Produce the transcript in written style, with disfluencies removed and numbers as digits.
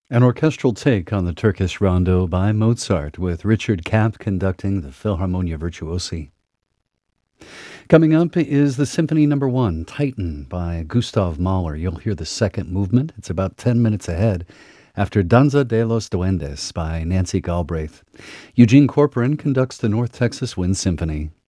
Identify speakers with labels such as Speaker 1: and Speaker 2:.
Speaker 1: An orchestral take on the Turkish rondo by Mozart, with Richard Kapp conducting the Philharmonia Virtuosi. Coming up is the Symphony Number 1, Titan, by Gustav Mahler. You'll hear the second movement. It's about 10 minutes ahead after Danza de los Duendes by Nancy Galbraith. Eugene Corcoran conducts the North Texas Wind Symphony.